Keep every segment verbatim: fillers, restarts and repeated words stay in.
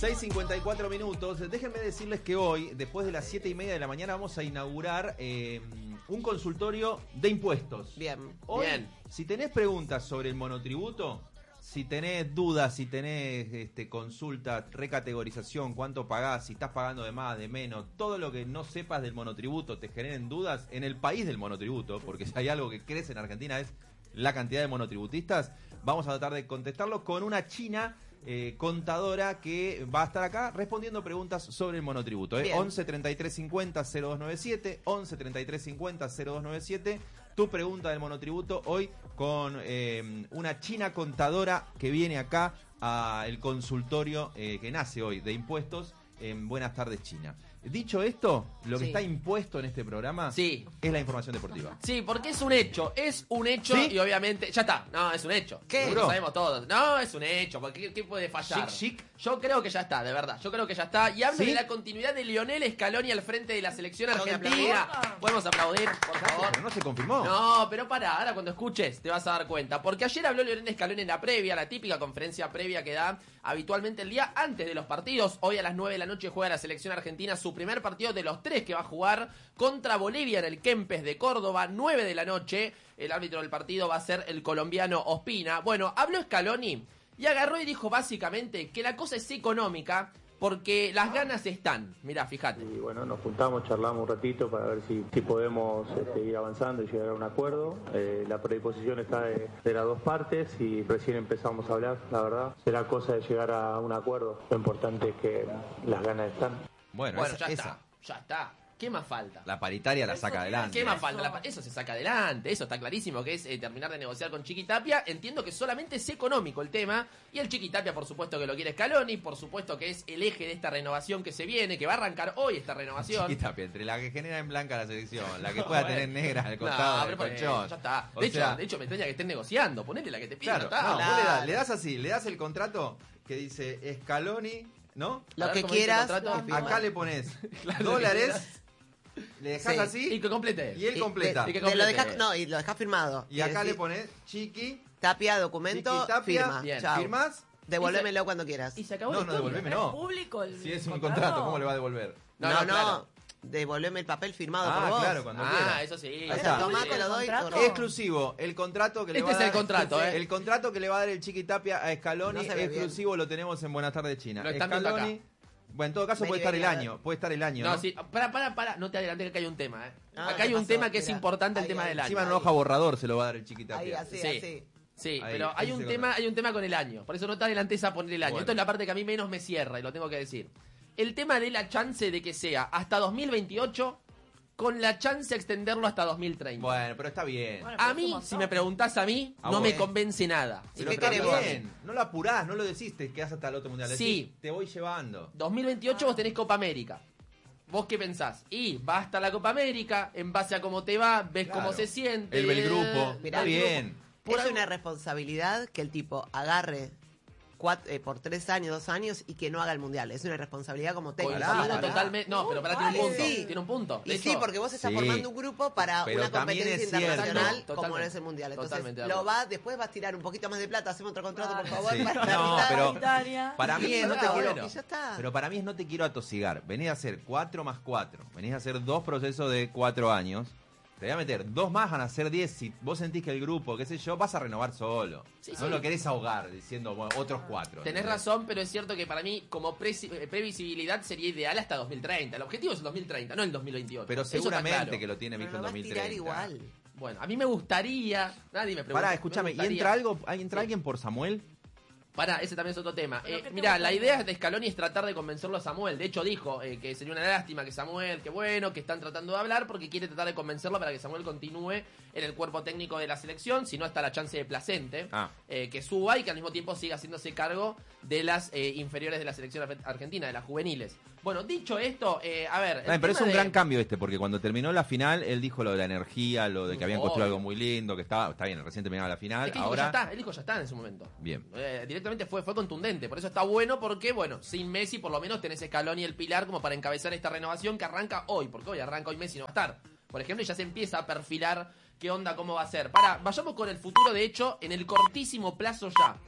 seis cincuenta y cuatro minutos. Déjenme decirles que hoy, después de las siete y media de la mañana, vamos a inaugurar eh, un consultorio de impuestos. Bien. Hoy, Bien. si tenés preguntas sobre el monotributo, si tenés dudas, si tenés este, consulta, recategorización, cuánto pagás, si estás pagando de más, de menos, todo lo que no sepas del monotributo te generen dudas en el país del monotributo, porque si hay algo que crece en Argentina es la cantidad de monotributistas, vamos a tratar de contestarlo con una china eh, contadora que va a estar acá respondiendo preguntas sobre el monotributo. ¿eh? once treinta y tres cincuenta cero dos noventa y siete, once treinta y tres cincuenta cero dos noventa y siete. Tu pregunta del monotributo hoy con eh, una china contadora que viene acá al consultorio eh, que nace hoy de impuestos en Buenas Tardes China. Dicho esto, lo que Sí. está impuesto en este programa Sí. es la información deportiva. Sí, porque es un hecho, es un hecho ¿Sí? y obviamente, ya está, no, es un hecho. ¿Qué? Lo sabemos todos. No, es un hecho, porque ¿qué, qué puede fallar? Chic, chic. Yo creo que ya está, de verdad, yo creo que ya está. Y hablo ¿Sí? de la continuidad de Lionel Scaloni al frente de la selección ¿Tengo que argentina. aplaudir? Podemos aplaudir, por favor. Pero no se confirmó. No, pero pará, ahora cuando escuches te vas a dar cuenta. Porque ayer habló Lionel Scaloni en la previa, la típica conferencia previa que da habitualmente el día antes de los partidos. Hoy a las nueve de la noche juega la selección argentina su primer partido de los tres que va a jugar contra Bolivia en el Kempes de Córdoba, nueve de la noche. El árbitro del partido va a ser el colombiano Ospina. Bueno, habló Scaloni y agarró y dijo básicamente que la cosa es económica porque las ganas están. Mirá, fíjate. Y bueno, nos juntamos, charlamos un ratito para ver si, si podemos este, ir avanzando y llegar a un acuerdo. Eh, la predisposición está de, de las dos partes y recién empezamos a hablar, la verdad. Será cosa de llegar a un acuerdo. Lo importante es que las ganas están. Bueno, Bueno, esa, ya esa. está, ya está. ¿Qué más falta? La paritaria la saca adelante. ¿Qué más falta? La pa- Eso se saca adelante, eso está clarísimo que es eh, terminar de negociar con Chiquitapia. Entiendo que solamente es económico el tema. Y el Chiquitapia, por supuesto que lo quiere Scaloni, por supuesto que es el eje de esta renovación que se viene, que va a arrancar hoy esta renovación. Chiquitapia, entre la que genera en blanca la selección, la que pueda tener negra al costado No, del pero, eh, colchón. ya está. O De hecho, sea, de hecho, me extraña que estén negociando. Ponete la que te pida. claro, ya está. no, Claro. vos le das, le das así, le das el contrato que dice Scaloni, ¿no? Lo A ver que cómo dice el quieras. contrato. y firma. Acá le pones Claro, dólares, le dejas Sí. así Y que complete. y él Y completa. te- Y que te lo complete. dejás- no, y lo dejás firmado. Y acá Quiere le decir, pones Chiqui, Tapia, documento, Chiquitapia, firma. bien, Chau. ¿firmás? Devolvémelo cuando quieras. Y se acabó No, la no, historia. devolveme no. Público el Si es un contrato. contrato, ¿cómo le va a devolver? No, No, no, no. claro. Devolveme el papel firmado Ah, por vos. claro, cuando Ah, quiera. eso sí. Ahí O está. sea, tomá, ¿Público te lo el doy. contrato? o no. Exclusivo, el contrato que le Este va a es dar el contrato, ¿eh? El contrato que le va a dar el Chiquitapia a Scaloni, No se ve exclusivo lo tenemos en Buenas Tardes China. Lo están viendo Scaloni, bueno, en todo caso Vení, puede estar vení, el a ver. año, puede estar el año, No, ¿no? sí, para, para, para, no te adelantes que acá hay un tema, ¿eh? Ah, acá ¿qué hay un pasó? tema que es Mirá. importante, el Ahí, tema ahí. del año. Encima en una hoja borrador se lo va a dar el Ahí, Chiquitapia. así, Sí. así. Sí, Ahí, pero hay ese un se tema, controla. hay un tema con el año. Por eso no te adelantes a poner el año. Bueno. Esto es la parte que a mí menos me cierra y lo tengo que decir. El tema de la chance de que sea hasta dos mil veintiocho con la chance de extenderlo hasta dos mil treinta. Bueno, pero está bien. Bueno, pero A es un mí, montón. si me preguntás a mí, A no vos. me convence nada. Pero qué está queremos? bien. No lo apurás, no lo decís, te quedás hasta el otro mundial. Sí. Decís, te voy llevando. dos mil veintiocho vos tenés Copa América. ¿Vos qué pensás? Y va hasta la Copa América, en base a cómo te va, ves Claro. cómo se siente. El Belgrupo. Mirá, Está el bien. Por es algo- una responsabilidad que el tipo agarre cuat- eh, por tres años, dos años y que no haga el mundial. Es una responsabilidad como técnico. Coincido Pará, pará. totalmente. No, pero para tiene un vale. punto. Sí. Tiene un punto. De Y sí, hecho, porque vos estás Sí. formando un grupo para Pero una también competencia es cierto. internacional como Totalmente. no es el mundial. Entonces Totalmente de lo acuerdo. va, después vas a tirar un poquito más de plata, hacemos otro contrato, por Claro. favor, Sí. para la No, mitad. pero Italia. para mí es no te Ah, quiero. bueno. Y ya está. Pero para mí es no te quiero atosigar. Venís a hacer cuatro más cuatro. Venís a hacer dos procesos de cuatro años. Te voy a meter dos más, van a ser diez. Si vos sentís que el grupo, qué sé yo, vas a renovar solo. Sí, no sí. lo querés ahogar diciendo bueno, otros cuatro. Tenés ¿entendés? razón, pero es cierto que para mí, como presi- eh, previsibilidad, sería ideal hasta dos mil treinta. El objetivo es el dos mil treinta, no el dos mil veintiocho. Pero Eso está seguramente claro. que lo tiene Pero visto lo en vas dos a mil tirar treinta. igual. Bueno, a mí me gustaría. Nadie me pregunta. Pará, me escúchame, ¿y gustaría- entra algo, entra Sí. alguien por Samuel? Pará, ese también es otro tema. ¿Pero Eh, qué te mirá, gusta? la idea de Scaloni es tratar de convencerlo a Samuel. De hecho, dijo eh, que sería una lástima que Samuel, que bueno, que están tratando de hablar porque quiere tratar de convencerlo para que Samuel continúe en el cuerpo técnico de la selección. Si no, está la chance de Placente, Ah. eh, que suba y que al mismo tiempo siga haciéndose cargo de las eh, inferiores de la selección ar- argentina, de las juveniles. Bueno, dicho esto, eh, a ver. el Ay, pero es tema un de- gran cambio este, porque cuando terminó la final, él dijo lo de la energía, lo de que habían Obvio. construido algo muy lindo, que estaba, está bien, recién terminaba la final, Es que dijo, ahora... ya está, él dijo ya está en ese momento. Bien. Eh, directamente fue, fue contundente. Por eso está bueno, porque, bueno, sin Messi por lo menos tenés Scaloni y el pilar como para encabezar esta renovación que arranca hoy, porque hoy arranca hoy Messi no va a estar. Por ejemplo, y ya se empieza a perfilar qué onda, cómo va a ser. Para, vayamos con el futuro, de hecho, en el cortísimo plazo ya.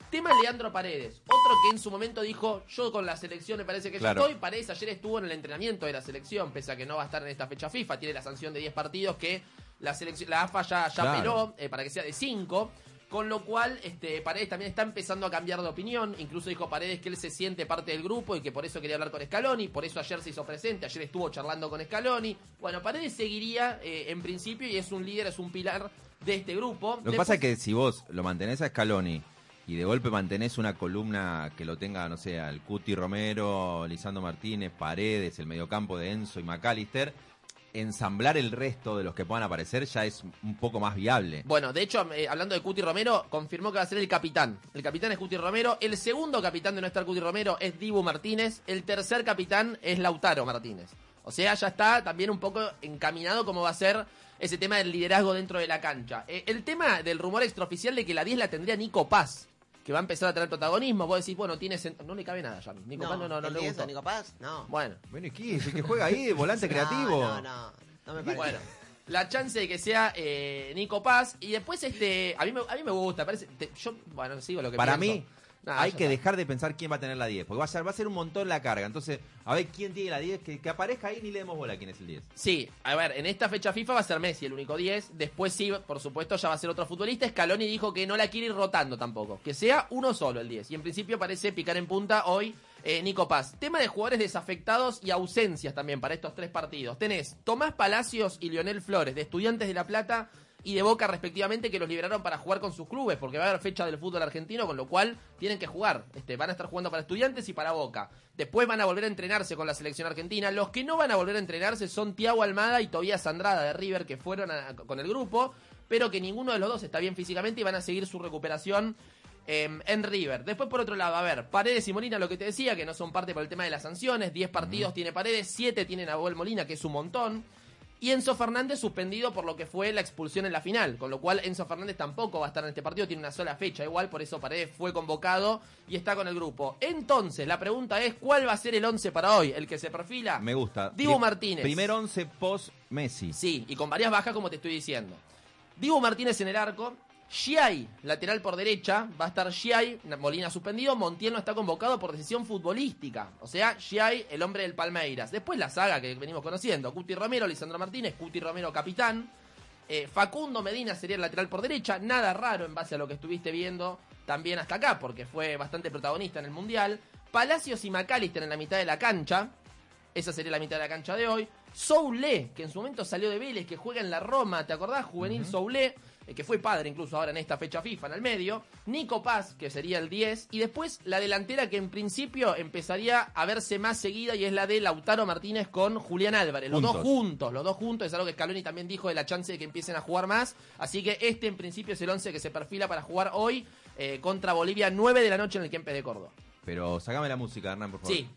Tema Leandro Paredes, otro que en su momento dijo, yo con la selección me parece que Claro. yo estoy. Paredes ayer estuvo en el entrenamiento de la selección, pese a que no va a estar en esta fecha FIFA, tiene la sanción de diez partidos que la selección, la A F A ya, ya Claro. peló eh, para que sea de cinco. Con lo cual, este, Paredes también está empezando a cambiar de opinión. Incluso dijo Paredes que él se siente parte del grupo y que por eso quería hablar con Scaloni. Por eso ayer se hizo presente, ayer estuvo charlando con Scaloni. Bueno, Paredes seguiría eh, en principio y es un líder, es un pilar de este grupo. Lo que pasa es que si vos lo mantenés a Scaloni y de golpe mantenés una columna que lo tenga, no sé, al Cuti Romero, Lisandro Martínez, Paredes, el mediocampo de Enzo y McAllister, ensamblar el resto de los que puedan aparecer ya es un poco más viable. Bueno, de hecho, eh, hablando de Cuti Romero, confirmó que va a ser el capitán. El capitán es Cuti Romero. El segundo capitán de no estar Cuti Romero es Dibu Martínez. El tercer capitán es Lautaro Martínez. O sea, ya está también un poco encaminado cómo va a ser ese tema del liderazgo dentro de la cancha. Eh, el tema del rumor extraoficial de que la diez la tendría Nico Paz, que va a empezar a tener protagonismo. Vos decís, bueno, tiene sent- no le cabe nada ya. Nico Paz no, no, no ¿el le diez gustó. a Nico Paz? No. Bueno, Bueno, ¿y qué? ¿El que juega ahí de volante creativo? No, no, no, no me parece. bueno. La chance de que sea eh, Nico Paz. Y después, este a mí me, a mí me gusta. Parece, te- yo, bueno, sigo lo que Para pienso. mí, Nah, hay ya que está. dejar de pensar quién va a tener la diez, porque va a ser, va a ser un montón la carga. Entonces, a ver quién tiene la diez, que, que aparezca ahí, ni le demos bola a quién es el diez. Sí, a ver, en esta fecha FIFA va a ser Messi el único diez. Después sí, por supuesto, ya va a ser otro futbolista. Scaloni dijo que no la quiere ir rotando tampoco. Que sea uno solo el diez. Y en principio parece picar en punta hoy eh, Nico Paz. Tema de jugadores desafectados y ausencias también para estos tres partidos. Tenés Tomás Palacios y Lionel Flores, de Estudiantes de La Plata y de Boca respectivamente, que los liberaron para jugar con sus clubes, porque va a haber fecha del fútbol argentino, con lo cual tienen que jugar. Este, van a estar jugando para Estudiantes y para Boca. Después van a volver a entrenarse con la selección argentina. Los que no van a volver a entrenarse son Thiago Almada y Tobías Andrada de River, que fueron a- con el grupo, pero que ninguno de los dos está bien físicamente y van a seguir su recuperación eh, en River. Después, por otro lado, a ver, Paredes y Molina, lo que te decía, que no son parte por el tema de las sanciones. diez partidos tiene Paredes, siete tiene Nahuel Molina, que es un montón. Y Enzo Fernández suspendido por lo que fue la expulsión en la final, con lo cual Enzo Fernández tampoco va a estar en este partido, tiene una sola fecha igual, por eso Paredes fue convocado y está con el grupo. Entonces, la pregunta es, ¿cuál va a ser el once para hoy? ¿El que se perfila? Me gusta. Dibu Pri- Martínez. Primer once post Messi. Sí, y con varias bajas como te estoy diciendo. Dibu Martínez en el arco, Giai, lateral por derecha, va a estar Giai, Molina suspendido, Montiel no está convocado por decisión futbolística. O sea, Giai, el hombre del Palmeiras. Después la saga que venimos conociendo, Cuti Romero, Lisandro Martínez, Cuti Romero capitán. Eh, Facundo Medina sería el lateral por derecha, nada raro en base a lo que estuviste viendo también hasta acá, porque fue bastante protagonista en el Mundial. Palacios y McAllister en la mitad de la cancha, esa sería la mitad de la cancha de hoy. Soulé, que en su momento salió de Vélez, que juega en la Roma, ¿te acordás? Juvenil uh-huh. Soulé, eh, que fue padre incluso ahora en esta fecha FIFA en el medio. Nico Paz, que sería el diez. Y después la delantera que en principio empezaría a verse más seguida y es la de Lautaro Martínez con Julián Álvarez. Los Juntos. dos juntos, los dos juntos. Es algo que Scaloni también dijo de la chance de que empiecen a jugar más. Así que este en principio es el once que se perfila para jugar hoy eh, contra Bolivia, nueve de la noche en el Kempes de Córdoba. Pero sacame la música, Hernán, por favor. Sí.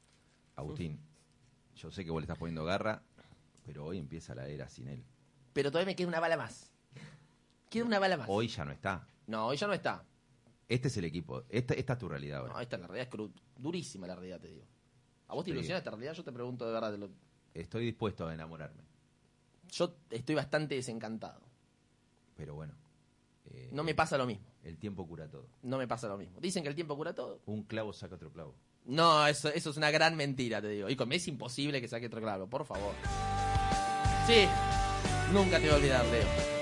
Agustín, yo sé que vos le estás poniendo garra, pero hoy empieza la era sin él. Pero todavía me queda una bala más. Queda una bala más. Hoy ya no está. No, hoy ya no está. Este es el equipo. Esta, esta es tu realidad ahora. No, esta es la realidad, es cru- durísima la realidad, te digo. ¿A vos te Sí. ilusiona esta realidad? Yo te pregunto de verdad. te lo- Estoy dispuesto a enamorarme. Yo estoy bastante desencantado. Pero bueno. eh, No me pasa lo mismo. El tiempo cura todo. No me pasa lo mismo. Dicen que el tiempo cura todo. Un clavo saca otro clavo. No, eso, eso es una gran mentira, te digo. Y con Messi es imposible que saque otro clavo, por favor. Sí, nunca te voy a olvidar, Leo.